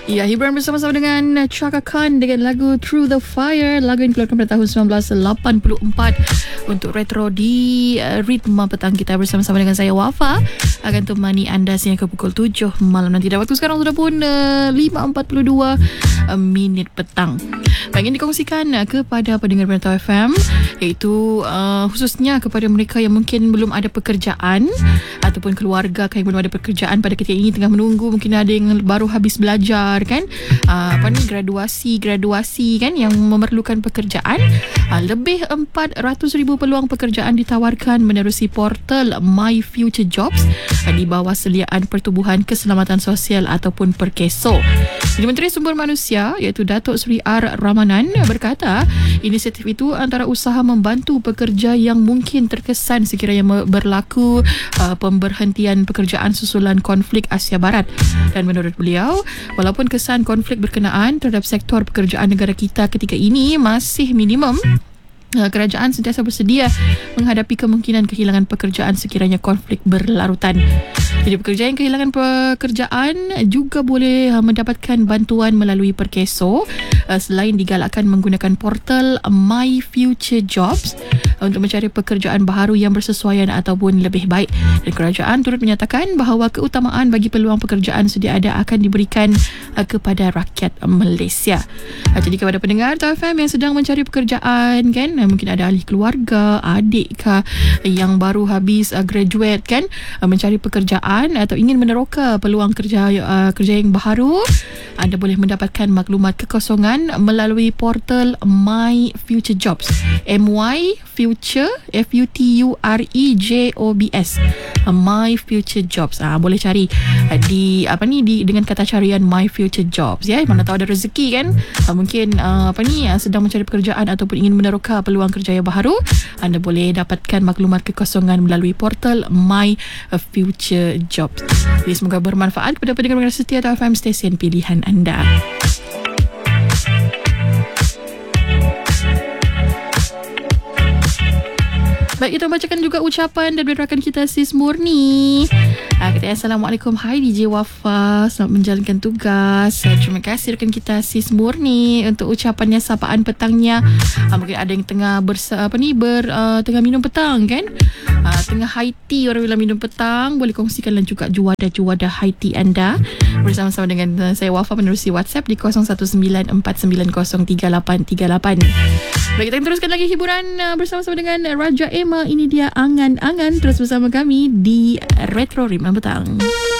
Ya, hiburan bersama-sama dengan Chaka Khan dengan lagu Through the Fire. Lagu yang dikeluarkan pada tahun 1984 untuk retro di Ritma Petang. Kita bersama-sama dengan saya Wafa akan temani anda sehingga ke pukul 7 malam nanti. Dan waktu sekarang sudah pun 5.42 minit petang. Ingin dikongsikan kepada pendengar Perantau FM, iaitu khususnya kepada mereka yang mungkin belum ada pekerjaan ataupun keluarga yang belum ada pekerjaan pada ketika ini, tengah menunggu, mungkin ada yang baru habis belajar kan, graduasi kan, yang memerlukan pekerjaan. Lebih 400,000 peluang pekerjaan ditawarkan menerusi portal My Future Jobs di bawah seliaan Pertubuhan Keselamatan Sosial ataupun Perkeso. Jadi Menteri Sumber Manusia iaitu Datuk Seri R. Ramanan berkata inisiatif itu antara usaha membantu pekerja yang mungkin terkesan sekiranya berlaku pemberhentian pekerjaan susulan konflik Asia Barat. Dan menurut beliau, walaupun kesan konflik berkenaan terhadap sektor pekerjaan negara kita ketika ini masih minimum, kerajaan sentiasa bersedia menghadapi kemungkinan kehilangan pekerjaan sekiranya konflik berlarutan. Jadi pekerja yang kehilangan pekerjaan juga boleh mendapatkan bantuan melalui Perkeso selain digalakkan menggunakan portal My Future Jobs untuk mencari pekerjaan baharu yang bersesuaian ataupun lebih baik. Dan kerajaan turut menyatakan bahawa keutamaan bagi peluang pekerjaan sedia ada akan diberikan kepada rakyat Malaysia. Jadi kepada pendengar TFM yang sedang mencari pekerjaan kan, mungkin ada ahli keluarga, adik kah yang baru habis graduate kan, mencari pekerjaan atau ingin meneroka peluang kerja yang baru, anda boleh mendapatkan maklumat kekosongan melalui portal My Future Jobs. MY Future FUTUREJOBS, My Future Jobs. Boleh cari di dengan kata carian My Future Jobs ya. Mana tahu ada rezeki kan. Mungkin sedang mencari pekerjaan ataupun ingin meneroka peluang kerja yang baru, anda boleh dapatkan maklumat kekosongan melalui portal My Future Jobs. Jadi semoga bermanfaat kepada pendengar setia FM stesen pilihan anda. Baik, kita bacakan juga ucapan dan rakan kita Sis Murni. Kata Assalamualaikum, hai DJ Wafa, selamat menjalankan tugas. Terima kasih rakan kita Sis Murni untuk ucapannya, sapaan petangnya. Mungkin ada yang tengah tengah minum petang kan, tengah high tea. Orang bila minum petang boleh kongsikanlah juga juada high tea anda bersama-sama dengan saya Wafa menerusi WhatsApp di 0194903838. Baik, kita teruskan lagi hiburan bersama-sama dengan Raja Emma. Ini dia Angan-Angan. Terus bersama kami di Retro Ritma Petang.